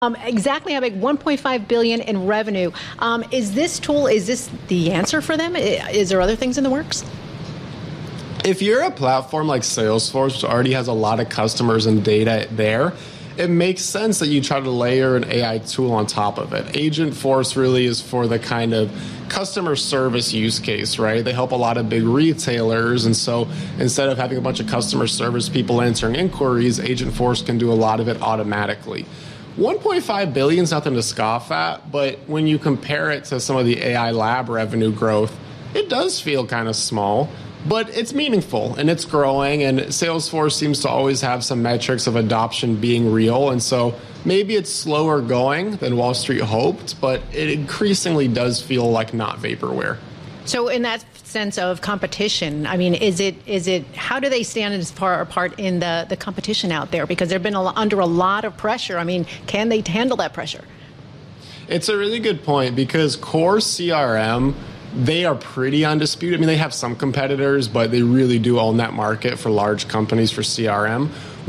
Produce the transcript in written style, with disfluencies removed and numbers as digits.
Exactly how big? 1.5 billion in revenue. Is this the answer for them? Is there other things in the works? If you're a platform like Salesforce, which already has a lot of customers and data there, it makes sense that you try to layer an AI tool on top of it. Agentforce really is for the kind of customer service use case, right? They help a lot of big retailers, and so instead of having a bunch of customer service people answering inquiries, Agentforce can do a lot of it automatically. 1.5 billion is nothing to scoff at, but when you compare it to some of the AI lab revenue growth, it does feel kind of small, but it's meaningful and it's growing, and Salesforce seems to always have some metrics of adoption being real, and so maybe it's slower going than Wall Street hoped, but it increasingly does feel like not vaporware. So in that sense of competition, I mean, how do they stand as far apart in the competition out there? Because they've been under a lot of pressure. I mean, can they handle that pressure? It's a really good point, because core CRM, they are pretty undisputed. I mean, they have some competitors, but they really do own that market for large companies for CRM.